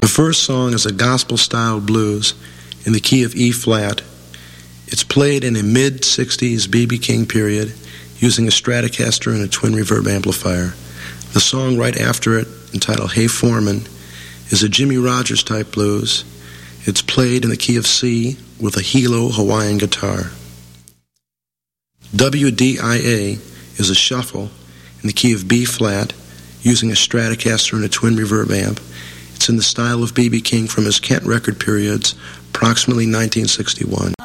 The first song is a gospel-style blues in the key of E flat. It's played in a mid-60s B.B. King period using a Stratocaster and a twin reverb amplifier. The song right after it, entitled Hey Foreman, is a Jimmy Rogers type blues. It's played in the key of C with a Hilo Hawaiian guitar. WDIA is a shuffle in the key of B flat using a Stratocaster and a twin reverb amp. It's in the style of B.B. King from his Kent record periods, approximately 1961.